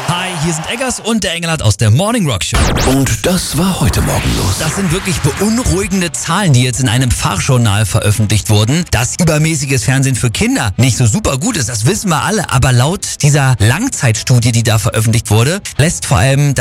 Hi, hier sind Eggers und der Engelhardt aus der Morning Rock Show. Und das war heute Morgen los. Das sind wirklich beunruhigende Zahlen, die jetzt in einem Fachjournal veröffentlicht wurden. Dass übermäßiges Fernsehen für Kinder nicht so super gut ist, das wissen wir alle. Aber laut dieser Langzeitstudie, die da veröffentlicht wurde, lässt vor allem